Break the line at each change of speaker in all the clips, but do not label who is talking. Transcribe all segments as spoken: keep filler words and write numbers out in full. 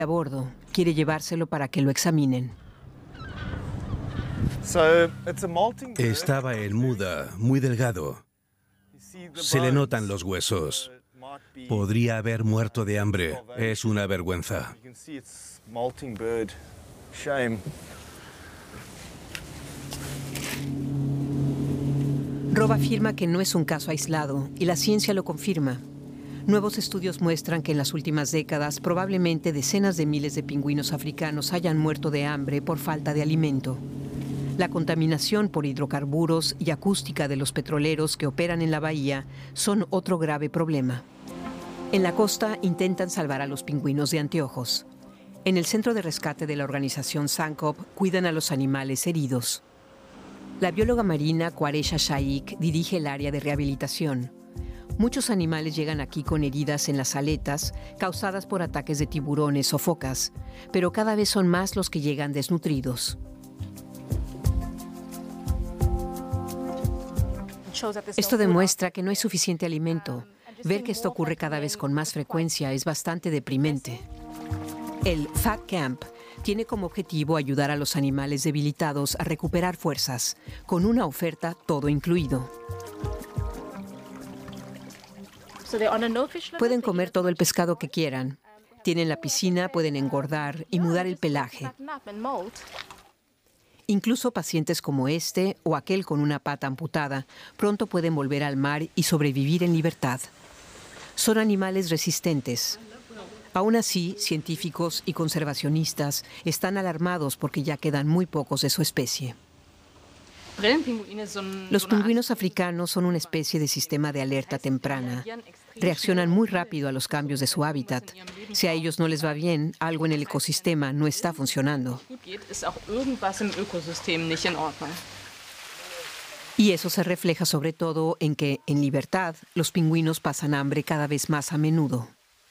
a bordo. Quiere llevárselo para que lo examinen.
Estaba en muda, muy delgado. Se le notan los huesos. Podría haber muerto de hambre. Es una vergüenza.
Rob afirma que no es un caso aislado y la ciencia lo confirma. Nuevos estudios muestran que en las últimas décadas probablemente decenas de miles de pingüinos africanos hayan muerto de hambre por falta de alimento. La contaminación por hidrocarburos y acústica de los petroleros que operan en la bahía son otro grave problema. En la costa intentan salvar a los pingüinos de anteojos. En el centro de rescate de la organización SANCOP cuidan a los animales heridos. La bióloga marina Qureshi Shaikh dirige el área de rehabilitación. Muchos animales llegan aquí con heridas en las aletas causadas por ataques de tiburones o focas, pero cada vez son más los que llegan desnutridos. Esto demuestra que no hay suficiente alimento. Ver que esto ocurre cada vez con más frecuencia es bastante deprimente. El Fat Camp tiene como objetivo ayudar a los animales debilitados a recuperar fuerzas, con una oferta todo incluido. Pueden comer todo el pescado que quieran. Tienen la piscina, pueden engordar y mudar el pelaje. Incluso pacientes como este o aquel con una pata amputada pronto pueden volver al mar y sobrevivir en libertad. Son animales resistentes. Aún así, científicos y conservacionistas están alarmados porque ya quedan muy pocos de su especie. Los pingüinos africanos son una especie de sistema de alerta temprana. Reaccionan muy rápido a los cambios de su hábitat. Si a ellos no les va bien, algo en el ecosistema no está funcionando. Y eso se refleja sobre todo en que, en libertad, los pingüinos pasan hambre cada vez más a menudo.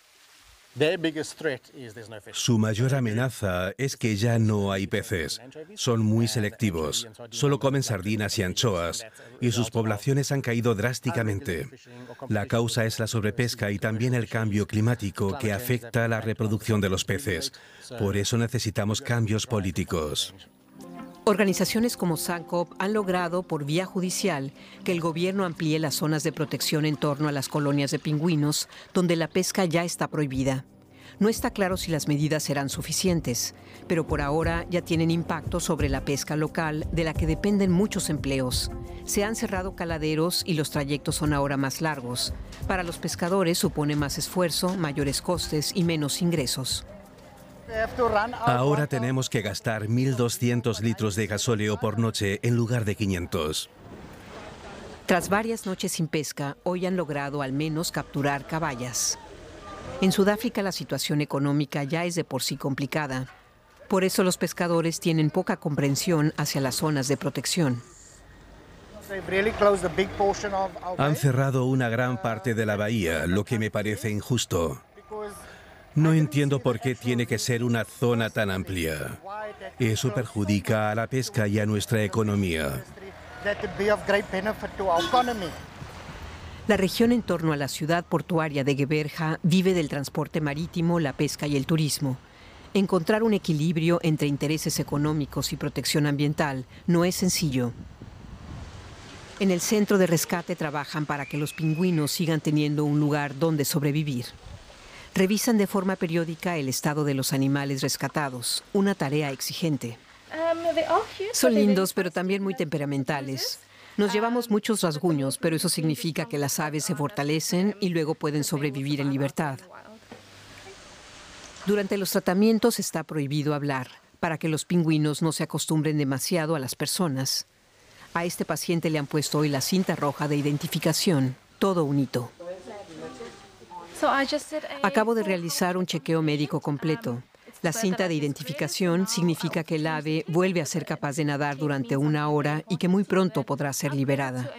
Su mayor amenaza es que ya no hay peces. Son muy selectivos. Solo comen sardinas y anchoas y sus poblaciones han caído drásticamente. La causa es la sobrepesca y también el cambio climático que afecta a la reproducción de los peces. Por eso necesitamos cambios políticos.
Organizaciones como SANCOP han logrado, por vía judicial, que el gobierno amplíe las zonas de protección en torno a las colonias de pingüinos, donde la pesca ya está prohibida. No está claro si las medidas serán suficientes, pero por ahora ya tienen impacto sobre la pesca local, de la que dependen muchos empleos. Se han cerrado caladeros y los trayectos son ahora más largos. Para los pescadores supone más esfuerzo, mayores costes y menos ingresos.
Ahora tenemos que gastar mil doscientos litros de gasóleo por noche en lugar de quinientos.
Tras varias noches sin pesca, hoy han logrado al menos capturar caballas. En Sudáfrica la situación económica ya es de por sí complicada. Por eso los pescadores tienen poca comprensión hacia las zonas de protección.
Han cerrado una gran parte de la bahía, lo que me parece injusto. No entiendo por qué tiene que ser una zona tan amplia. Eso perjudica a la pesca y a nuestra economía.
La región en torno a la ciudad portuaria de Geberha vive del transporte marítimo, la pesca y el turismo. Encontrar un equilibrio entre intereses económicos y protección ambiental no es sencillo. En el centro de rescate trabajan para que los pingüinos sigan teniendo un lugar donde sobrevivir. Revisan de forma periódica el estado de los animales rescatados, una tarea exigente. Son lindos, pero también muy temperamentales. Nos llevamos muchos rasguños, pero eso significa que las aves se fortalecen y luego pueden sobrevivir en libertad. Durante los tratamientos está prohibido hablar, para que los pingüinos no se acostumbren demasiado a las personas. A este paciente le han puesto hoy la cinta roja de identificación, todo un hito. Acabo de realizar un chequeo médico completo. La cinta de identificación significa que el ave vuelve a ser capaz de nadar durante una hora y que muy pronto podrá ser liberada.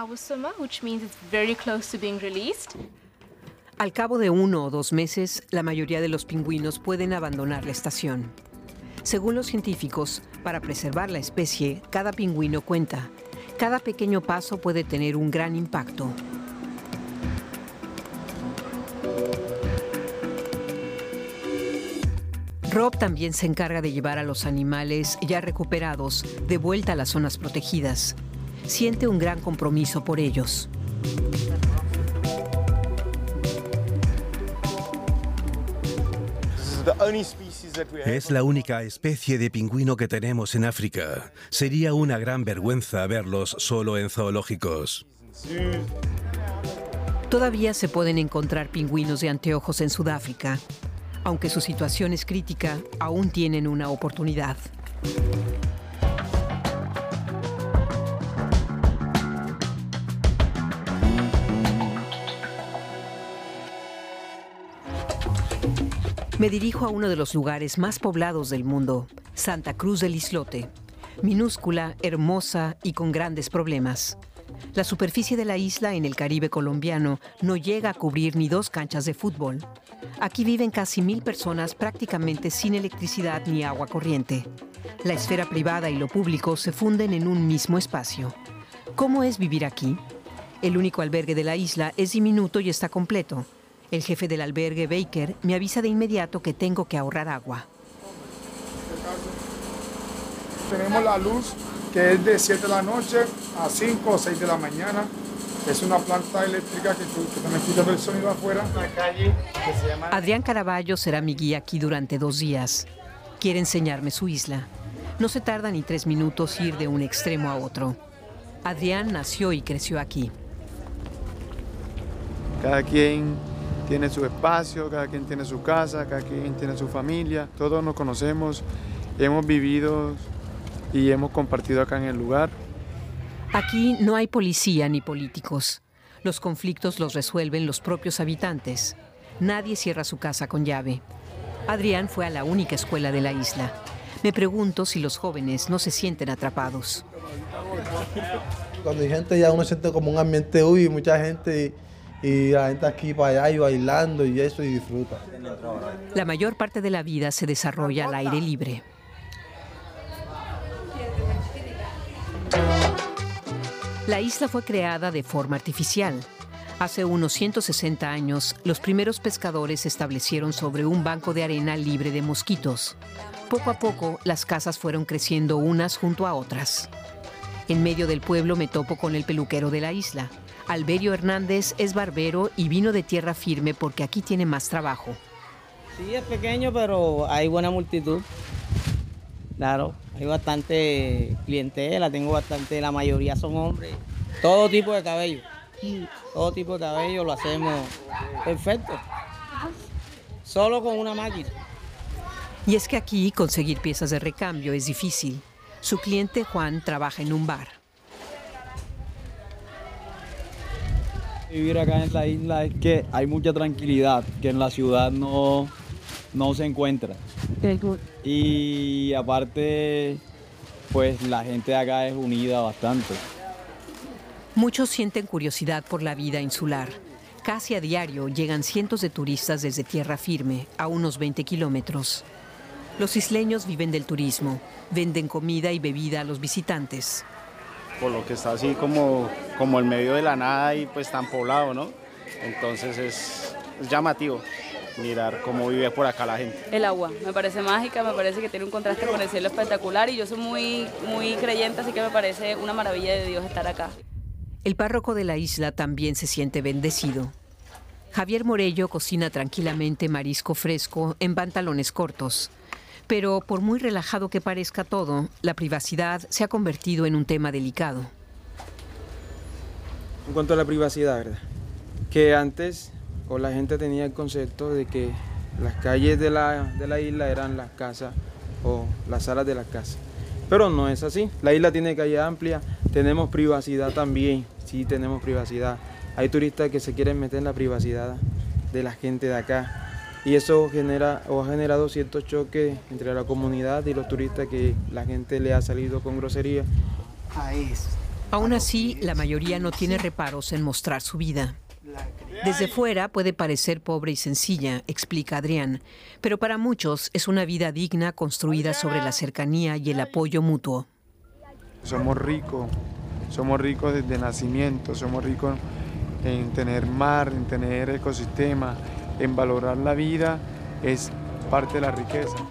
Al cabo de uno o dos meses, la mayoría de los pingüinos pueden abandonar la estación. Según los científicos, para preservar la especie, cada pingüino cuenta. Cada pequeño paso puede tener un gran impacto. Rob también se encarga de llevar a los animales ya recuperados de vuelta a las zonas protegidas. Siente un gran compromiso por ellos.
Es la única especie de pingüino que tenemos en África. Sería una gran vergüenza verlos solo en zoológicos.
Todavía se pueden encontrar pingüinos de anteojos en Sudáfrica. Aunque su situación es crítica, aún tienen una oportunidad. Me dirijo a uno de los lugares más poblados del mundo, Santa Cruz del Islote. Minúscula, hermosa y con grandes problemas. La superficie de la isla en el Caribe colombiano no llega a cubrir ni dos canchas de fútbol. Aquí viven casi mil personas prácticamente sin electricidad ni agua corriente. La esfera privada y lo público se funden en un mismo espacio. ¿Cómo es vivir aquí? El único albergue de la isla es diminuto y está completo. El jefe del albergue, Baker, me avisa de inmediato que tengo que ahorrar agua.
Tenemos la luz que es de siete de la noche a cinco o seis de la mañana. Es una planta eléctrica que, que también quita el sonido afuera. Una calle que se llama...
Adrián Caraballo será mi guía aquí durante dos días. Quiere enseñarme su isla. No se tarda ni tres minutos ir de un extremo a otro. Adrián nació y creció aquí.
Cada quien tiene su espacio, cada quien tiene su casa, cada quien tiene su familia. Todos nos conocemos, hemos vivido y hemos compartido acá en el lugar.
Aquí no hay policía ni políticos. Los conflictos los resuelven los propios habitantes. Nadie cierra su casa con llave. Adrián fue a la única escuela de la isla. Me pregunto si los jóvenes no se sienten atrapados.
Cuando hay gente ya uno siente como un ambiente, uy, mucha gente y, y la gente aquí para allá y bailando y eso y disfruta.
La mayor parte de la vida se desarrolla al aire libre. La isla fue creada de forma artificial. Hace unos ciento sesenta años, los primeros pescadores se establecieron sobre un banco de arena libre de mosquitos. Poco a poco, las casas fueron creciendo unas junto a otras. En medio del pueblo me topo con el peluquero de la isla. Alberio Hernández es barbero y vino de tierra firme porque aquí tiene más trabajo.
Sí, es pequeño, pero hay buena multitud. Claro, hay bastante clientela, tengo bastante, la mayoría son hombres. Todo tipo de cabello, todo tipo de cabello lo hacemos perfecto, solo con una máquina.
Y es que aquí conseguir piezas de recambio es difícil. Su cliente Juan trabaja en un bar.
Vivir acá en la isla es que hay mucha tranquilidad, que en la ciudad no, no se encuentra. Y aparte, pues la gente de acá es unida bastante.
Muchos sienten curiosidad por la vida insular. Casi a diario llegan cientos de turistas desde tierra firme, a unos veinte kilómetros. Los isleños viven del turismo, venden comida y bebida a los visitantes.
Por lo que está así como, como en medio de la nada y pues tan poblado, ¿no? Entonces es, es llamativo mirar cómo vive por acá la gente.
El agua, me parece mágica, me parece que tiene un contraste con el cielo espectacular y yo soy muy, muy creyente, así que me parece una maravilla de Dios estar acá.
El párroco de la isla también se siente bendecido. Javier Morello cocina tranquilamente marisco fresco en pantalones cortos. Pero por muy relajado que parezca todo, la privacidad se ha convertido en un tema delicado.
En cuanto a la privacidad, ¿verdad? Que antes o la gente tenía el concepto de que las calles de la, de la isla eran las casas o las salas de las casas. Pero no es así. La isla tiene calle amplia, tenemos privacidad también, sí tenemos privacidad. Hay turistas que se quieren meter en la privacidad de la gente de acá. Y eso genera o ha generado ciertos choques entre la comunidad y los turistas que la gente le ha salido con grosería.
Aún así, la mayoría no tiene reparos en mostrar su vida. Desde fuera puede parecer pobre y sencilla, explica Adrián, pero para muchos es una vida digna construida sobre la cercanía y el apoyo mutuo.
Somos ricos, somos ricos desde nacimiento, somos ricos en tener mar, en tener ecosistema, en valorar la vida, es parte de la riqueza.